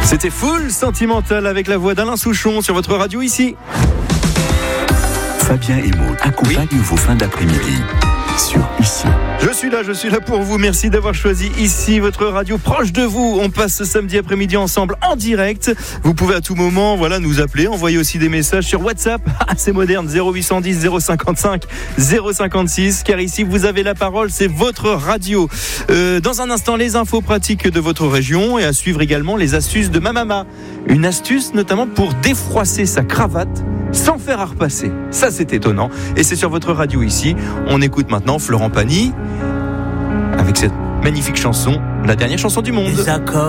C'était Full Sentimental avec la voix d'Alain Souchon sur votre radio ici. Fabien et Maud accompagnent vos fins d'après-midi sur Ici. Je suis là pour vous. Merci d'avoir choisi Ici, votre radio proche de vous. On passe ce samedi après-midi ensemble en direct. Vous pouvez à tout moment nous appeler, envoyer aussi des messages sur WhatsApp. C'est moderne, 0810 055 056. Car ici, vous avez la parole, c'est votre radio. Dans un instant, les infos pratiques de votre région et à suivre également les astuces de ma maman. Une astuce notamment pour défroisser sa cravate sans faire à repasser. Ça, c'est étonnant. Et c'est sur votre radio ici. On écoute maintenant Florent Pagny avec cette magnifique chanson, la dernière chanson du monde.